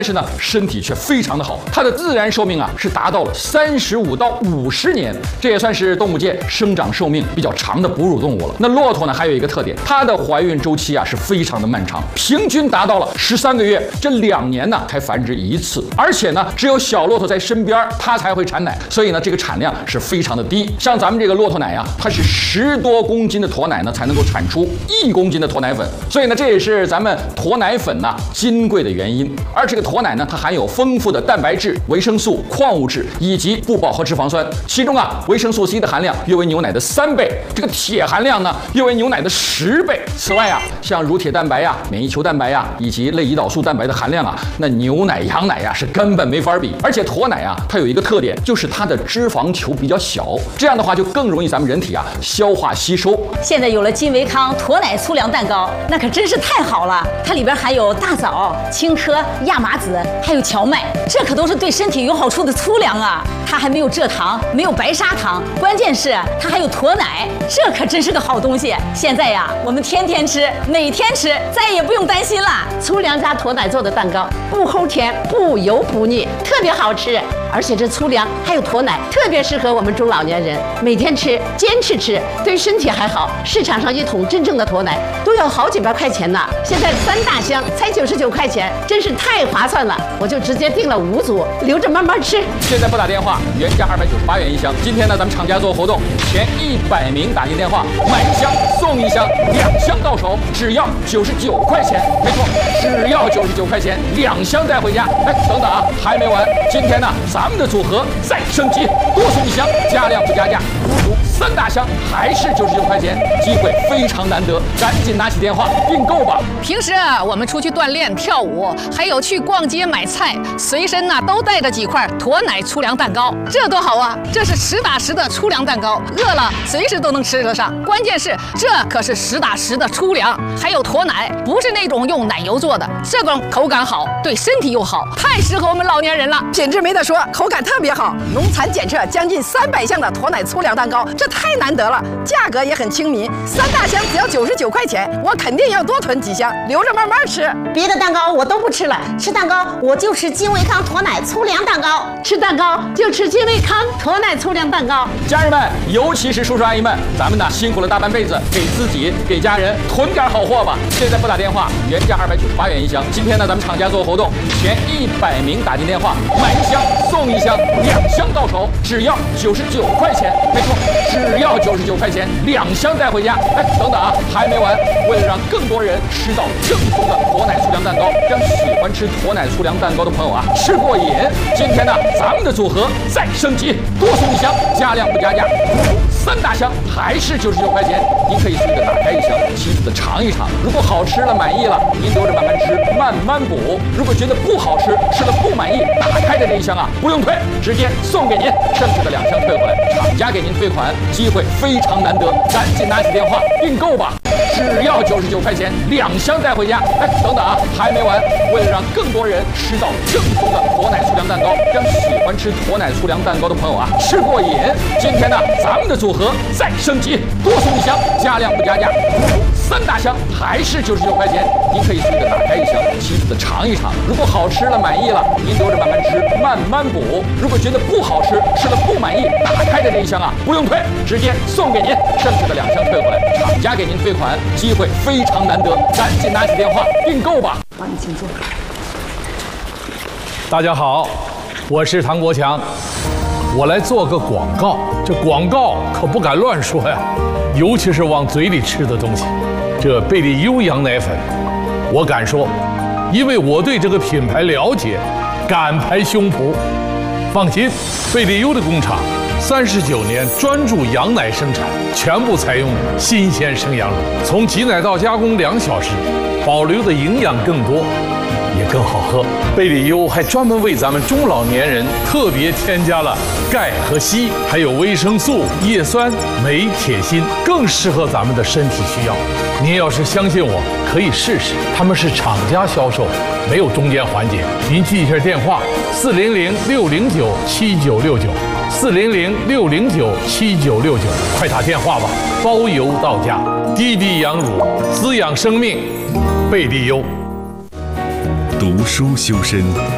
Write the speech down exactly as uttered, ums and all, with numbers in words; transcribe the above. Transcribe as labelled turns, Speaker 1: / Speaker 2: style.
Speaker 1: 但是呢，身体却非常的好，它的自然寿命啊是达到了三十五到五十年，这也算是动物界生长寿命比较长的哺乳动物了。那骆驼呢，还有一个特点，它的怀孕周期啊是非常的漫长，平均达到了十三个月，这两年呢才繁殖一次，而且呢，只有小骆驼在身边，它才会产奶，所以呢，这个产量是非常的低。像咱们这个骆驼奶啊，它是十多公斤的驼奶呢才能够产出一公斤的驼奶粉，所以呢，这也是咱们驼奶粉呐金贵的原因。而这个驼奶呢，它含有丰富的蛋白质、维生素、矿物质以及不饱和脂肪酸，其中啊，维生素 C 的含量约为牛奶的三倍，这个铁含量呢，约为牛奶的十倍。此外啊，像乳铁蛋白呀、免疫球蛋白呀以及类胰岛素蛋白的含量啊，那牛奶、羊奶呀是根本没法比。而且驼奶啊，它有一个特点，就是它的脂肪球比较小，这样的话就更容易咱们人体啊消化吸收。
Speaker 2: 现在有了金维康驼奶粗粮蛋糕，那可真是太好了，它里边含有大枣、青稞、亚麻籽，还有荞麦，这可都是对身体有好处的粗粮啊！它还没有蔗糖，没有白砂糖，关键是它还有驼奶，这可真是个好东西。现在呀，我们天天吃，每天吃，再也不用担心了。
Speaker 3: 粗粮加驼奶做的蛋糕，不齁甜，不油不腻，特别好吃。而且这粗粮还有驼奶，特别适合我们中老年人每天吃，坚持吃，对身体还好。市场上一桶真正的驼奶都要好几百块钱呢，现在三大箱才九十九块钱，真是太划算了。我就直接订了五组，留着慢慢吃。
Speaker 1: 现在拨打电话，原价二百九十八元一箱。今天呢，咱们厂家做活动，前一百名打进电话，买一箱送一箱，两箱到手只要九十九块钱。没错，只要九十九块钱，两箱带回家。哎，等等啊，还没完，今天呢，咱们的组合再升级，多送一箱，加量不加价，足足三大箱，还是九十九块钱，机会非常难得，赶紧拿起电话订购吧。
Speaker 4: 平时啊，我们出去锻炼、跳舞，还有去逛街买菜，随身呐、啊、都带着几块驼奶粗粮蛋糕，这多好啊！这是实打实的粗粮蛋糕，饿了随时都能吃得上。关键是这可是实打实的粗粮，还有驼奶，不是那种用奶油做的，这种口感好，对身体又好，太适合我们老年人了。
Speaker 5: 品质没得说，口感特别好，农残检测将近三百项的驼奶粗粮蛋糕，这太难得了，价格也很亲民，三大箱只要九十九块钱，我肯定要多囤几箱，留着慢慢吃。
Speaker 3: 别的蛋糕我都不吃了，吃蛋糕我就吃金维康驼奶粗粮蛋糕，吃蛋糕就吃金维康驼奶粗粮蛋糕。
Speaker 1: 家人们，尤其是叔叔阿姨们，咱们呢辛苦了大半辈子，给自己给家人囤点好货吧。现在拨打电话，原价二百九十八元一箱。今天呢，咱们厂家做活动，前一百名打进电话，买一箱送一箱，两箱到手只要九十九块钱。没错，只要九十九块钱，两箱带回家。哎，等等啊，还没完，为了让更多人吃到正宗的驼奶粗粮蛋糕，让喜欢吃驼奶粗粮蛋糕的朋友啊吃过瘾。今天呢，咱们的组合再升级，多送一箱，加量不加价，三大箱还是九十九块钱。您可以随着打开一箱，细细的尝一尝。如果好吃了满意了，您留着慢慢吃，慢慢补。如果觉得不好吃，吃了不满意，打开的这一箱啊不用退，直接送给您，剩下的两箱退回来，厂家给您退款，机会非常难得，赶紧拿起电话订购吧。只要九十九块钱，两箱带回家。哎，等等啊，还没完，为了让更多人吃到正宗的驼奶粗粮蛋糕，让喜欢吃驼奶粗粮蛋糕的朋友啊吃过瘾。今天呢，咱们的组合再升级，多送一箱，加量不加价，三大箱还是九十九块钱。您可以随着打开一箱，细细的尝一尝。如果好吃了满意了，您留着慢慢吃，慢慢补。如果觉得不好吃，吃了不满意，打开的这一箱啊不用退，直接送给您，剩下的两箱退回来，厂家给您退款，机会非常难得，赶紧拿起电话订购吧。
Speaker 2: 好，你请坐。
Speaker 6: 大家好，我是唐国强，我来做个广告。这广告可不敢乱说呀，尤其是往嘴里吃的东西。这贝利优羊奶粉，我敢说，因为我对这个品牌了解，敢拍胸脯。放心，贝利优的工厂三十九年专注羊奶生产，全部采用新鲜生羊乳，从挤奶到加工两小时，保留的营养更多，也更好喝。贝利优还专门为咱们中老年人特别添加了钙和硒，还有维生素、叶酸、镁、铁、锌，更适合咱们的身体需要。您要是相信我，可以试试。他们是厂家销售，没有中间环节。您记一下电话：四零零六零九七九六九，四零零六零九七九六九，快打电话吧，包邮到家。滴滴羊乳，滋养生命，贝利优。
Speaker 7: 读书修身。